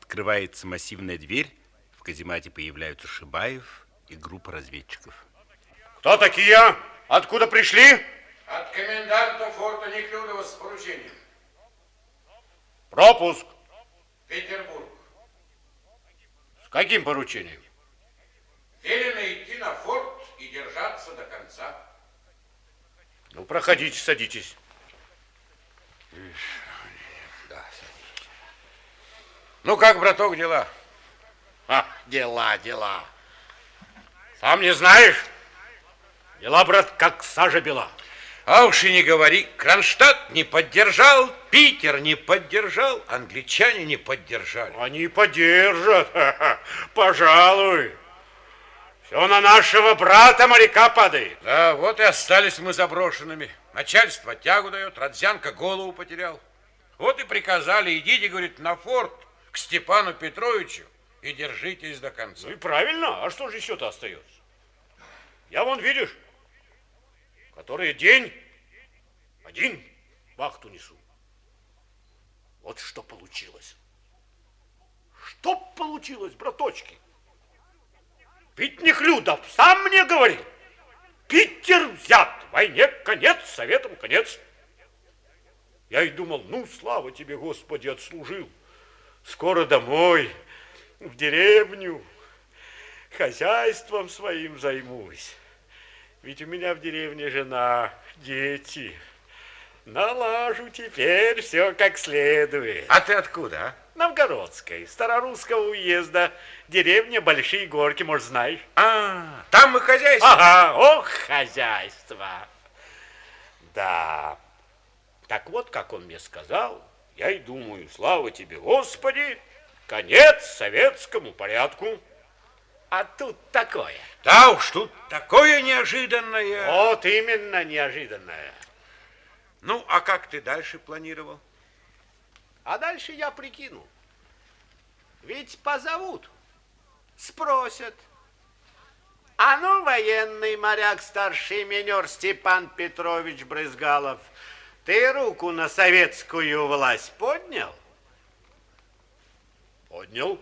Открывается массивная дверь. В каземате появляются Шибаев и группа разведчиков. Кто такие? Откуда пришли? От коменданта форта Неклюдова с поручением. Пропуск. Петербург. С каким поручением? Велено идти на форт и держаться до конца. Ну, проходите, садитесь. Да, садитесь. Ну, как, браток, дела? Дела. Сам не знаешь? Дела, брат, как сажа бела. А уж и не говори, Кронштадт не поддержал, Питер не поддержал, англичане не поддержали. Они поддержат, пожалуй. Все на нашего брата моряка падает. Да, вот и остались мы заброшенными. Начальство тягу дает, Родзянко голову потерял. Вот и приказали, идите, говорит, на форт к Степану Петровичу и держитесь до конца. Ну и правильно, а что же еще-то остается? Я вон, видишь, который день один вахту несу. Вот что получилось. Что получилось, браточки? Ведь Неклюдов сам мне говорил. Питер взят, войне конец, советам конец. Я и думал, ну, слава тебе, Господи, отслужил. Скоро домой, в деревню, хозяйством своим займусь. Ведь у меня в деревне жена, дети. Налажу теперь все как следует. А ты откуда, а? Новгородской, Старорусского уезда, деревня Большие Горки, может, знаешь? А, там мы хозяйство. Ага, ох, хозяйство. Да. Так вот, как он мне сказал, я и думаю, слава тебе, Господи, конец советскому порядку. А тут такое. Да уж, тут такое неожиданное. Вот именно неожиданное. Ну, а как ты дальше планировал? А дальше я прикину. Ведь позовут, спросят. А ну, военный моряк, старший минер Степан Петрович Брызгалов, ты руку на советскую власть поднял? Поднял.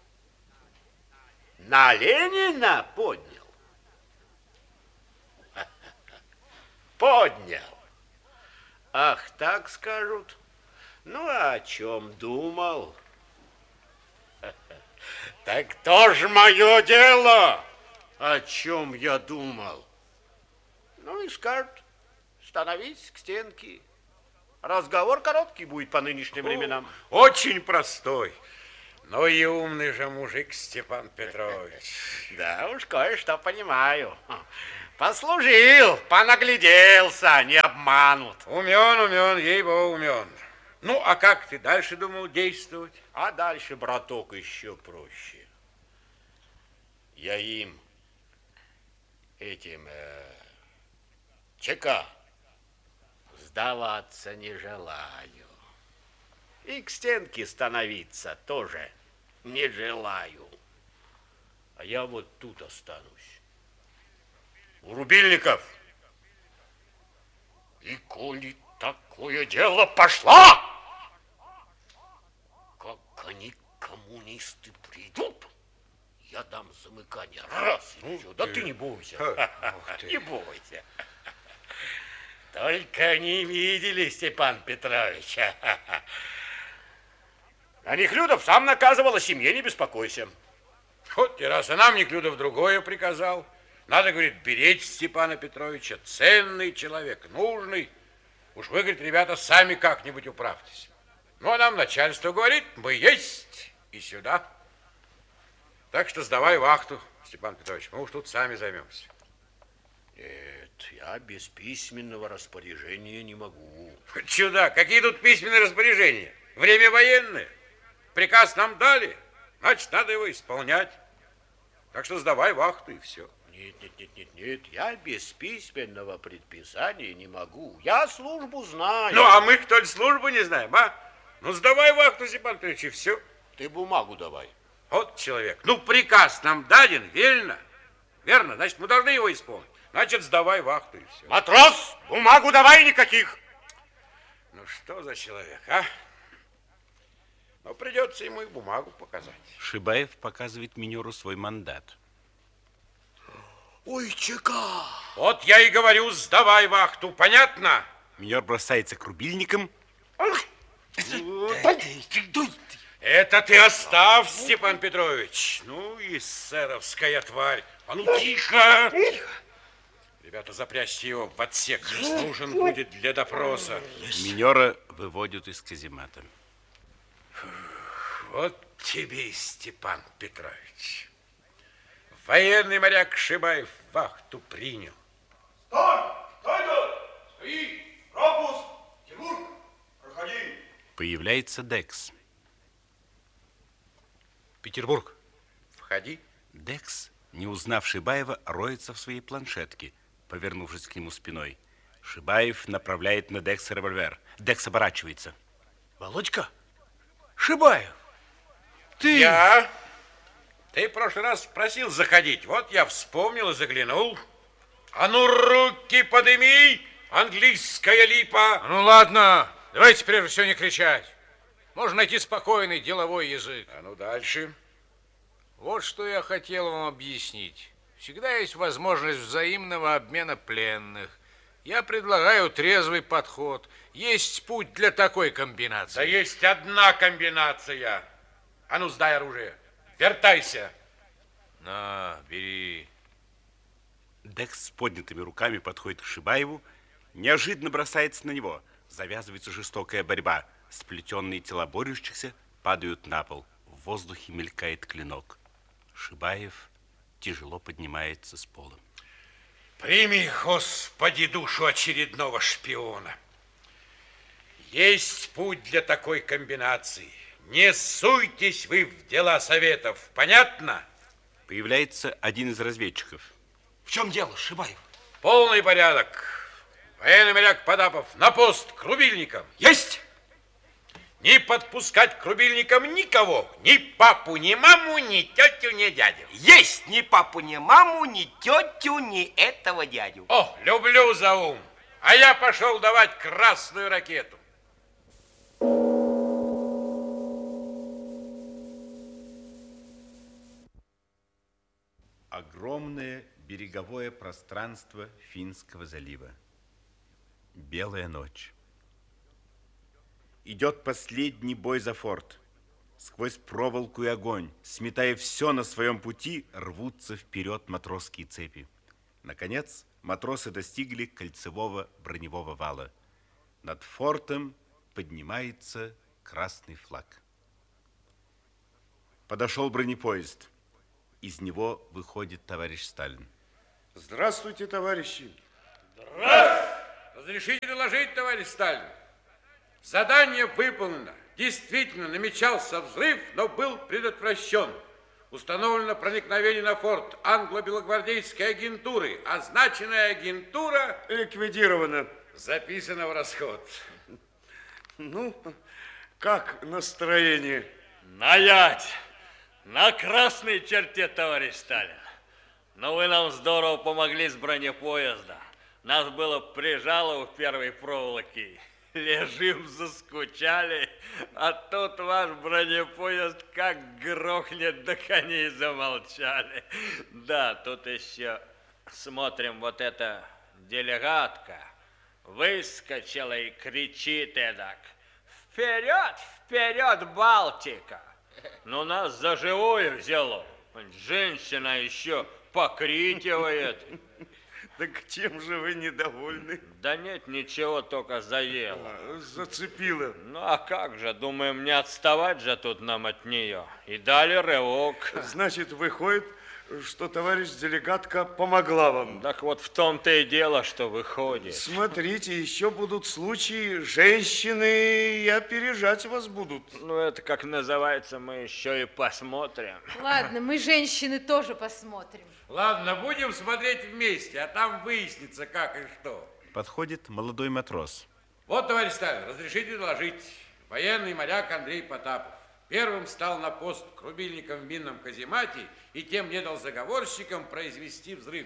На Ленина поднял? Поднял. Ах, так скажут. Ну, а о чем думал? Так тоже мое дело. О чем я думал? Ну и скажут, становись к стенке. Разговор короткий будет по нынешним временам. Очень простой. Но и умный же мужик Степан Петрович. Да уж, кое-что понимаю. Послужил, понагляделся, не обманут. Умен, ей-богу, умен. Ну, а как ты дальше думал действовать? А дальше, браток, еще проще. Я им, этим, ЧК, сдаваться не желаю. И к стенке становиться тоже не желаю. А я вот тут останусь. У Рубильников. И коли такое дело пошла, как они, коммунисты, придут, я дам замыкание. Раз, и все. Да ты не бойся. Не бойся. Только они видели, Степан Петрович. А Неклюдов сам наказывал, о семье не беспокойся. Вот и раз, а нам Неклюдов другое приказал. Надо, говорит, беречь Степана Петровича. Ценный человек, нужный. Уж вы, говорит, ребята, сами как-нибудь управьтесь. Ну, а нам начальство говорит, мы есть и сюда. Так что сдавай вахту, Степан Петрович, мы уж тут сами займемся. Нет, я без письменного распоряжения не могу. Чудак, какие тут письменные распоряжения? Время военное. Приказ нам дали, значит, надо его исполнять. Так что сдавай вахту и все. Нет, я без письменного предписания не могу. Я службу знаю. Ну, а мы, что ли, службу не знаем, а? Ну, сдавай вахту, Степан Петрович, и все. Ты бумагу давай. Вот человек. Ну, приказ нам даден, верно? Верно, значит, мы должны его исполнить. Значит, сдавай вахту и все. Матрос, бумагу давай никаких. Ну, что за человек, а? Но придется ему и бумагу показать. Шибаев показывает минеру свой мандат. Ой, ЧК! Вот я и говорю, сдавай вахту, понятно? Минер бросается к рубильникам. Это ты оставь, Степан Петрович. Ну и сэровская тварь. А ну тихо! Ребята, запрячьте его в отсек. Нужен будет для допроса. Минера выводят из каземата. Вот тебе и Степан Петрович. Военный моряк Шибаев вахту принял. Стой! Стой тут! Стои! Пропуск! Тимур, проходи! Появляется Декс. Петербург. Входи. Декс, не узнав Шибаева, роется в своей планшетке, повернувшись к нему спиной. Шибаев направляет на Декса револьвер. Декс оборачивается. Володька? Шибаев! Ты... Я? Ты в прошлый раз просил заходить. Вот я вспомнил и заглянул. А ну, руки подыми, английская липа. Ну ладно, давайте прежде всего не кричать. Можно найти спокойный деловой язык. А ну дальше. Вот что я хотел вам объяснить. Всегда есть возможность взаимного обмена пленных. Я предлагаю трезвый подход. Есть путь для такой комбинации. Да есть одна комбинация. А ну, сдай оружие. Вертайся. На, бери. Декс с поднятыми руками подходит к Шибаеву, неожиданно бросается на него. Завязывается жестокая борьба. Сплетенные тела борющихся падают на пол. В воздухе мелькает клинок. Шибаев тяжело поднимается с пола. Прими, Господи, душу очередного шпиона. Есть путь для такой комбинации. Не суйтесь вы в дела советов. Понятно? Появляется один из разведчиков. В чем дело, Шибаев? Полный порядок. Военный моряк Потапов на пост к рубильникам. Есть! Не подпускать к рубильникам никого. Ни папу, ни маму, ни тетю, ни дядю. Есть ни папу, ни маму, ни тетю, ни этого дядю. О, люблю за ум. А я пошел давать красную ракету. Огромное береговое пространство Финского залива. Белая ночь. Идет последний бой за форт. Сквозь проволоку и огонь, сметая все на своем пути, рвутся вперед матросские цепи. Наконец, матросы достигли кольцевого броневого вала. Над фортом поднимается красный флаг. Подошел бронепоезд. Из него выходит товарищ Сталин. Здравствуйте, товарищи. Здравствуйте! Разрешите доложить, товарищ Сталин? Задание выполнено. Действительно намечался взрыв, но был предотвращен. Установлено проникновение на форт англо-белогвардейской агентуры. Означенная агентура... Ликвидировано. Записано в расход. Ну, как настроение? Наять! На красной черте, товарищ Сталин. Но вы нам здорово помогли с бронепоезда. Нас было прижало у первой проволоки. Лежим, заскучали, а тут ваш бронепоезд как грохнет, да коней замолчали. Да, тут еще смотрим, вот эта делегатка выскочила и кричит эдак: вперед, вперед, Балтика! Ну, нас за живое взяло. Женщина еще покрикивает. Так чем же вы недовольны? Да нет, ничего, только заело. Зацепило. Ну, а как же, думаем, не отставать же тут нам от нее. И дали рывок. Значит, выходит, что товарищ делегатка помогла вам. Так вот в том-то и дело, что выходит. Смотрите, еще будут случаи, женщины и опережать вас будут. Ну, это как называется, мы еще и посмотрим. Ладно, мы, женщины, тоже посмотрим. Ладно, будем смотреть вместе, а там выяснится, как и что. Подходит молодой матрос. Вот, товарищ Сталин, разрешите доложить. Военный моряк Андрей Потапов. Первым стал на пост к рубильникам в минном каземате и тем не дал заговорщикам произвести взрыв.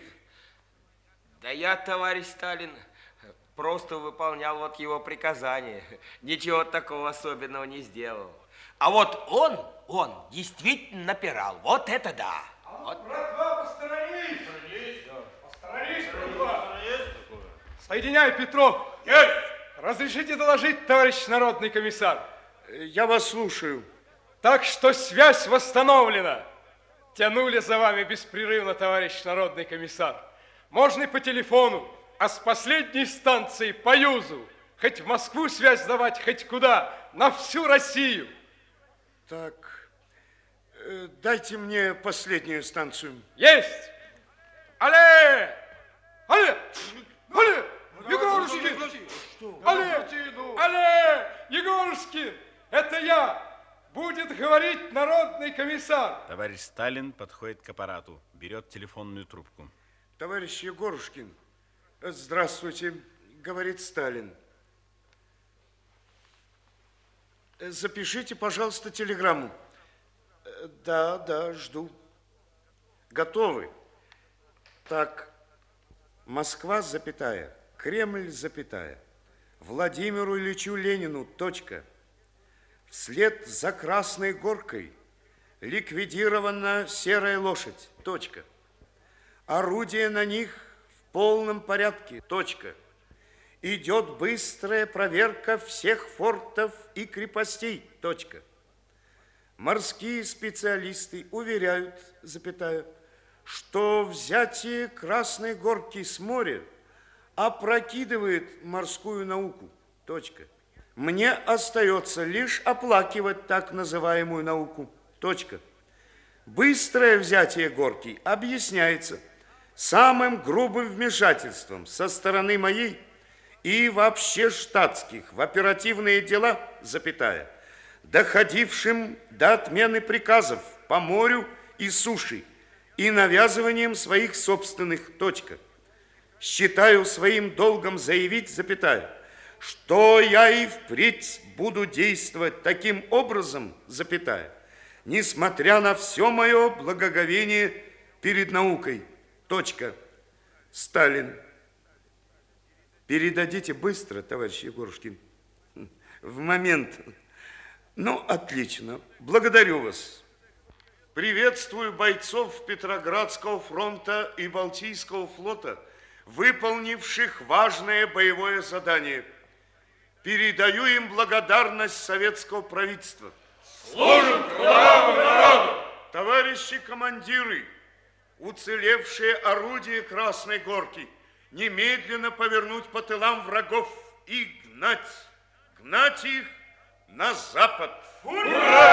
Да я, товарищ Сталин, просто выполнял вот его приказания. Ничего такого особенного не сделал. А вот он действительно напирал. Вот это да. Вот. Братва, посторонись! Посторонись, братва! Соединяй, Петров! Разрешите доложить, товарищ народный комиссар? Я вас слушаю. Так что связь восстановлена. Тянули за вами беспрерывно, товарищ народный комиссар. Можно и по телефону, а с последней станции по Юзу. Хоть в Москву связь давать, хоть куда, на всю Россию. Так, дайте мне последнюю станцию. Есть! Але! Але! Але! Егорушкин! Але! Але! Егорушкин! Это я! Будет говорить народный комиссар. Товарищ Сталин подходит к аппарату, берет телефонную трубку. Товарищ Егорушкин, здравствуйте, говорит Сталин. Запишите, пожалуйста, телеграмму. Да, жду. Готовы? Так, Москва, запятая, Кремль, запятая, Владимиру Ильичу Ленину, точка. Вслед за Красной Горкой ликвидирована серая лошадь, точка. Орудия на них в полном порядке, точка. Идет быстрая проверка всех фортов и крепостей, точка. Морские специалисты уверяют, запятая, что взятие Красной Горки с моря опрокидывает морскую науку, точка. Мне остается лишь оплакивать так называемую науку, точка. Быстрое взятие Горки объясняется самым грубым вмешательством со стороны моей и вообще штатских в оперативные дела, запятая, доходившим до отмены приказов по морю и суше и навязыванием своих собственных, точка. Считаю своим долгом заявить, запятая, что я и впредь буду действовать таким образом, запятая, несмотря на все мое благоговение перед наукой, точка. Сталин. Передадите быстро, товарищ Егорушкин, в момент. Ну, отлично. Благодарю вас. Приветствую бойцов Петроградского фронта и Балтийского флота, выполнивших важное боевое задание. Передаю им благодарность советского правительства. Служим трудовому народу! Товарищи командиры, уцелевшие орудия Красной Горки, немедленно повернуть по тылам врагов и гнать их на запад. Ура!